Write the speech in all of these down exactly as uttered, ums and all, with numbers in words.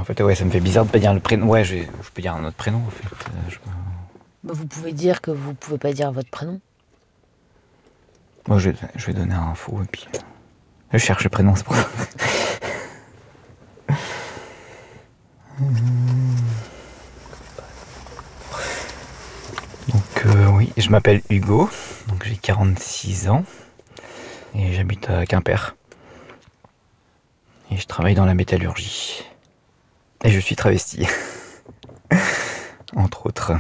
En fait, ouais, ça me fait bizarre de pas dire le prénom. Ouais, je, je peux dire un autre prénom, en fait. Euh, je- Bah, vous pouvez dire que vous pouvez pas dire votre prénom. Moi, je, je vais donner un faux, et puis... Je cherche le prénom, c'est pour ça. Donc, euh, oui, je m'appelle Hugo, donc j'ai quarante-six ans, et j'habite à Quimper. Et je travaille dans la métallurgie. Et je suis travesti. Entre autres.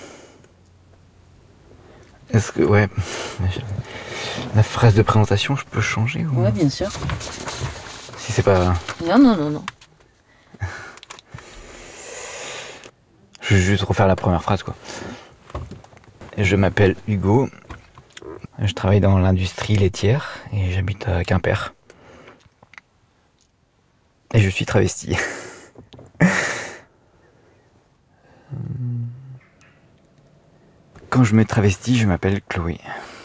Est-ce que, ouais... La phrase de présentation, je peux changer ou... Ouais, bien sûr. Si c'est pas... Non, non, non, non. Je vais juste refaire la première phrase, quoi. Je m'appelle Hugo. Je travaille dans l'industrie laitière et j'habite à Quimper. Et je suis travesti. Quand je me travestis, je m'appelle Chloé.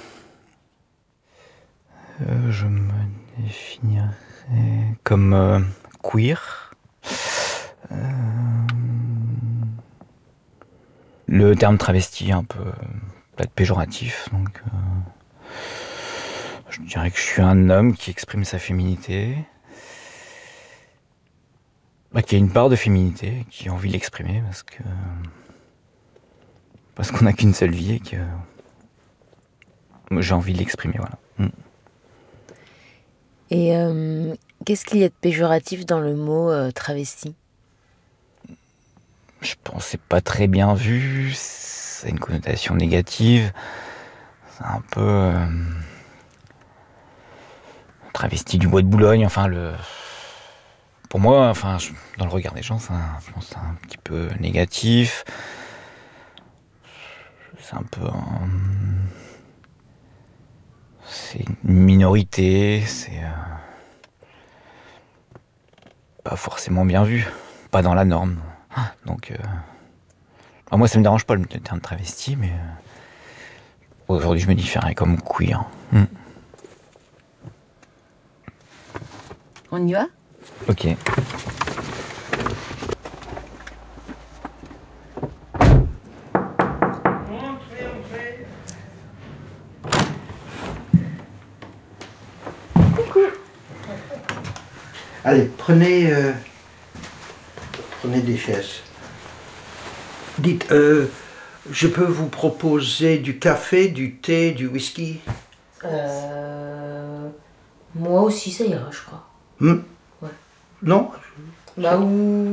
Euh, je me définirais comme euh, queer. Euh, le terme travesti est un peu peut-être péjoratif, donc euh, je dirais que je suis un homme qui exprime sa féminité, bah, qui a une part de féminité, qui a envie de l'exprimer parce que parce qu'on n'a qu'une seule vie et que j'ai envie de l'exprimer, voilà. Mm. Et euh, qu'est-ce qu'il y a de péjoratif dans le mot euh, travesti? Je pense que c'est pas très bien vu, ça a une connotation négative, c'est un peu euh, travesti du bois de Boulogne, enfin le... Pour moi, enfin, je- dans le regard des gens, c'est un, je pense que c'est un petit peu négatif. C'est un peu un... C'est une minorité, c'est euh, pas forcément bien vu, pas dans la norme. Donc, euh, alors moi, ça me dérange pas le terme travesti, mais euh, aujourd'hui, je me différerais comme queer. Mm. On y va? Ok. Allez, prenez, euh, prenez des chaises. Dites, euh, je peux vous proposer du café, du thé, du whisky? Euh... Moi aussi, ça ira, je crois. Hmm? Ouais. Non? Bah, ou